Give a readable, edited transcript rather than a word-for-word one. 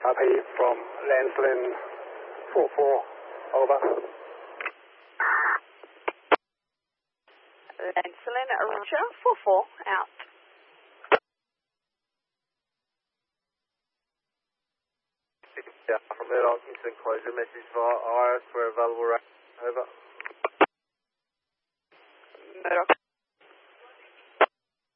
Copy from Lancelin 44, over. Lancelin, Roger, 44, out. Yeah, from Murdoch into enclosure, message via IRIS for available, over. Murdoch.